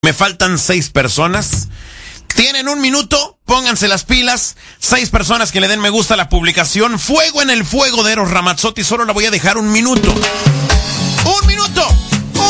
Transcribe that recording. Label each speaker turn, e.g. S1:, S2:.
S1: Me faltan 6 personas. Tienen 1 minuto, pónganse las pilas. 6 personas que le den me gusta a la publicación. Fuego en el fuego de Eros Ramazzotti, solo la voy a dejar 1 minuto.